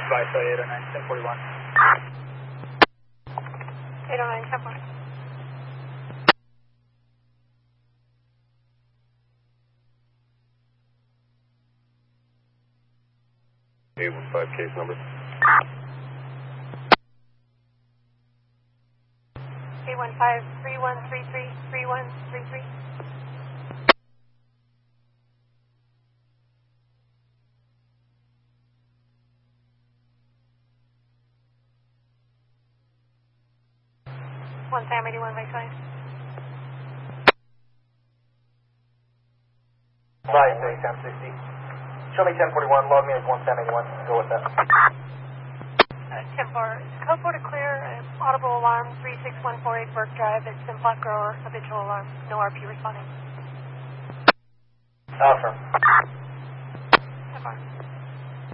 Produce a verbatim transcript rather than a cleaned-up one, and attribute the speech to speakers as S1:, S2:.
S1: Advise eight oh nine, ten forty-one.
S2: eight oh nine, ten forty-one.
S3: eight one five case number.
S2: eight one five, three one three three, three one three three. One Sam eighty-one, right side.
S4: Five, say Sam sixty. Show me ten forty-one, log me as one Sam eighty-one, go with that.
S2: Uh, ten four, code four to clear, uh, audible alarm, three six one four eight Burke Drive, it's Simplot Grower, habitual alarm, no R P responding.
S4: Affirm.
S2: ten four.